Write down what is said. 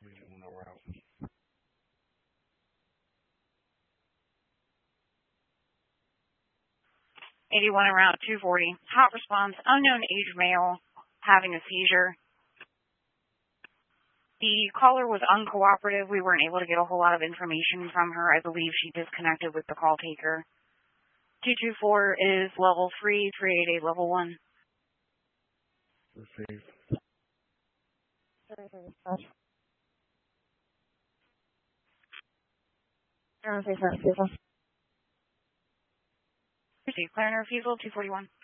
On the route. 81 around 240. Hot response, unknown age male having a seizure. The caller was uncooperative. We weren't able to get a whole lot of information from her. I believe she disconnected with the call taker. 224 is level 3, 388 level 1. Receive. Receive. Clear and refusal, 241.